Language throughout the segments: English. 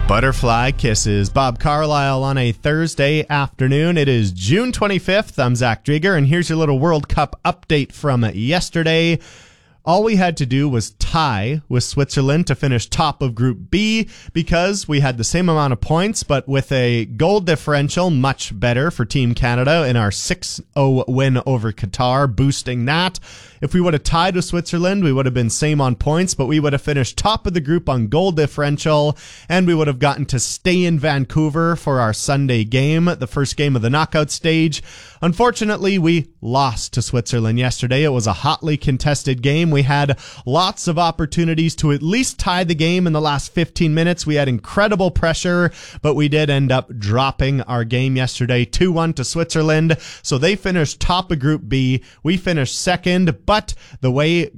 Butterfly Kisses. Bob Carlisle on a Thursday afternoon. It is June 25th. I'm Zach Drieger, and here's your little World Cup update from yesterday. All we had to do was tie with Switzerland to finish top of Group B because we had the same amount of points, but with a goal differential much better for Team Canada in our 6-0 win over Qatar, boosting that. If we would have tied with Switzerland, we would have been same on points, but we would have finished top of the group on goal differential, and we would have gotten to stay in Vancouver for our Sunday game, the first game of the knockout stage. Unfortunately, we lost to Switzerland yesterday. It was a hotly contested game. We had lots of opportunities to at least tie the game in the last 15 minutes. We had incredible pressure, but we did end up dropping our game yesterday 2-1 to Switzerland. So they finished top of Group B. We finished second, but the way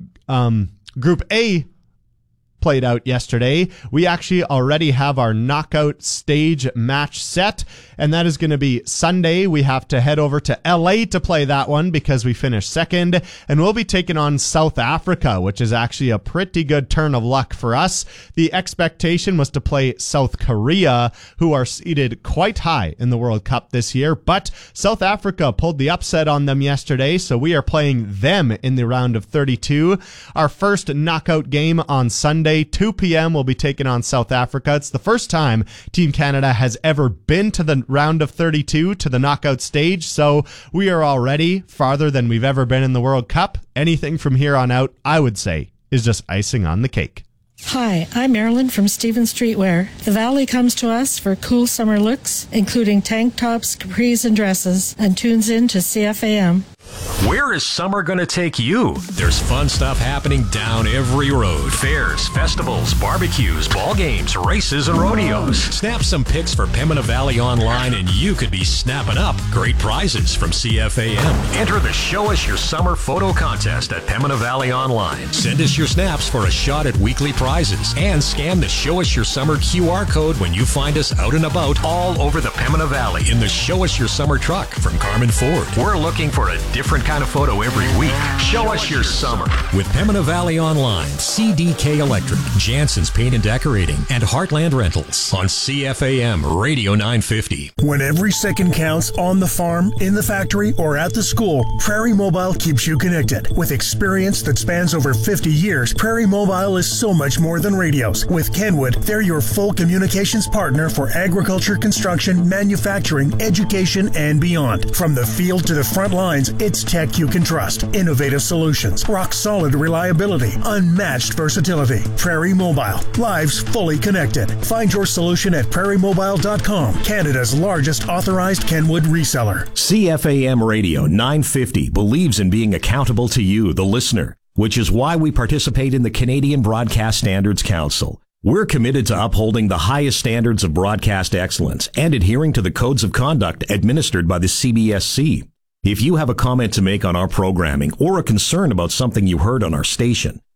Group A played out yesterday, we actually already have our knockout stage match set, and that is going to be Sunday. We have to head over to LA to play that one because we finished second, and we'll be taking on South Africa, which is actually a pretty good turn of luck for us. The expectation was to play South Korea, who are seated quite high in the World Cup this year, but South Africa pulled the upset on them yesterday, so we are playing them in the round of 32. Our first knockout game on Sunday, 2 p.m. we'll be taking on South Africa. It's the first time Team Canada has ever been to the round of 32, to the knockout stage, so we are already farther than we've ever been in the World Cup. Anything from here on out, I would say, is just icing on the cake. Hi, I'm Marilyn from Stevens Streetwear. The Valley comes to us for cool summer looks, including tank tops, capris, and dresses, and tunes in to CFAM. Where is summer going to take you? There's fun stuff happening down every road. Fairs, festivals, barbecues, ball games, races, and rodeos. Snap some pics for Pembina Valley Online and you could be snapping up great prizes from CFAM. Enter the Show Us Your Summer photo contest at Pembina Valley Online. Send us your snaps for a shot at weekly prizes and scan the Show Us Your Summer QR code when you find us out and about all over the Pembina Valley in the Show Us Your Summer truck from Carmen Ford. We're looking for a different kind of photo every week. Show us your summer. With Pembina Valley Online, CDK Electric, Jansen's Paint and Decorating, and Heartland Rentals on CFAM Radio 950. When every second counts on the farm, in the factory, or at the school, Prairie Mobile keeps you connected. With experience that spans over 50 years, Prairie Mobile is so much more than radios. With Kenwood, they're your full communications partner for agriculture, construction, manufacturing, education, and beyond. From the field to the front lines, it's tech you can trust. Innovative solutions, rock-solid reliability, unmatched versatility. Prairie Mobile. Lives fully connected. Find your solution at prairiemobile.com, Canada's largest authorized Kenwood reseller. CFAM Radio 950 believes in being accountable to you, the listener, which is why we participate in the Canadian Broadcast Standards Council. We're committed to upholding the highest standards of broadcast excellence and adhering to the codes of conduct administered by the CBSC. If you have a comment to make on our programming or a concern about something you heard on our station,